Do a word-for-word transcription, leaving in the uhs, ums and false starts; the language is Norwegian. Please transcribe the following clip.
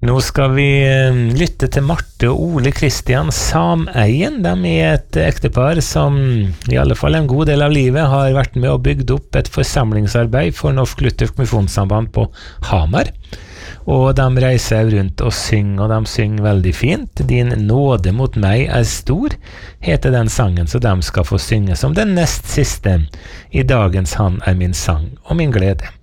Nå skal vi lytte til Marte og Ole Kristian Sameien. De er et ektepar som i alle fall en god del av livet har vært med og bygd opp et forsamlingsarbeid for Norsk Luthersk Misjonssamband på Hamar. Og de reiser rundt og synger, og de synger veldig fint. «Din nåde mot meg er stor», heter den sangen, så de skal få synge som den nest siste i dagens Han er min sang og min glede.